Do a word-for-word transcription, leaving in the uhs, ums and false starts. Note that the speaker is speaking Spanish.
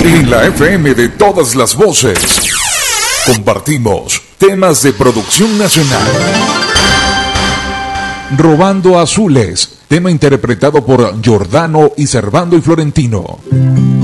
En la F M de todas las voces, compartimos temas de producción nacional. Robando Azules, tema interpretado por Giordano y Servando y Florentino.